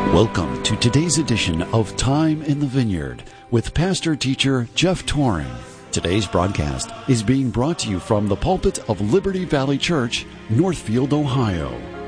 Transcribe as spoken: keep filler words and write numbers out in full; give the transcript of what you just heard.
Welcome to today's edition of Time in the Vineyard with pastor teacher Jeff Toring. Today's broadcast is being brought to you from the pulpit of Liberty Valley Church, Northfield, Ohio.